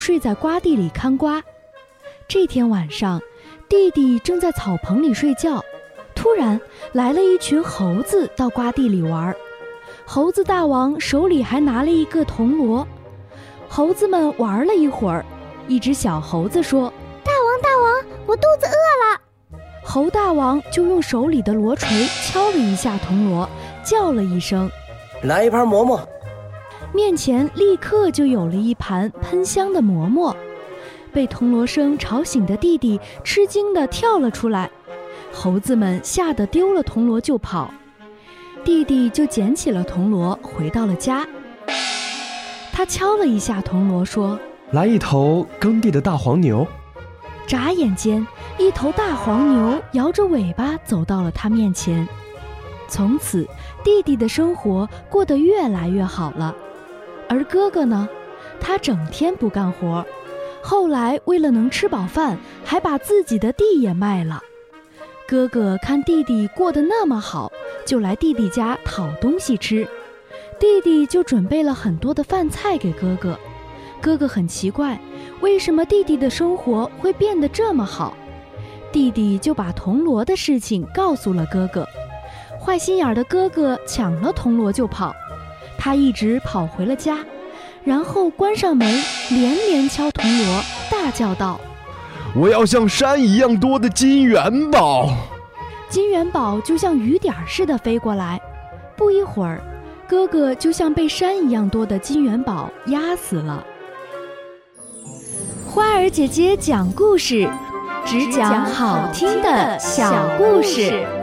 睡在瓜地里看瓜。这天晚上，弟弟正在草棚里睡觉，突然来了一群猴子到瓜地里玩。猴子大王手里还拿了一个铜锣。猴子们玩了一会儿，一只小猴子说： 大王，我肚子饿了。 猴大王就用手里的锣锤敲了一下铜锣，叫了一声： 来一盘馍馍。 面前立刻就有了一盘喷香的馍馍。被铜锣声吵醒的弟弟吃惊地跳了出来，猴子们吓得丢了铜锣就跑。弟弟就捡起了铜锣回到了家。他敲了一下铜锣说： 来一头耕地的大黄牛。 眨眼间，一头大黄牛摇着尾巴走到了他面前。从此，弟弟的生活过得越来越好了。而哥哥呢，他整天不干活，后来为了能吃饱饭，还把自己的地也卖了。哥哥看弟弟过得那么好，就来弟弟家讨东西吃。弟弟就准备了很多的饭菜给哥哥。哥哥很奇怪，为什么弟弟的生活会变得这么好？弟弟就把铜锣的事情告诉了哥哥。坏心眼的哥哥抢了铜锣就跑，他一直跑回了家，然后关上门，连连敲铜锣，大叫道： 我要像山一样多的金元宝。 金元宝就像雨点似的飞过来，不一会儿，哥哥就像被山一样多的金元宝压死了。花儿姐姐讲故事，只讲好听的小故事。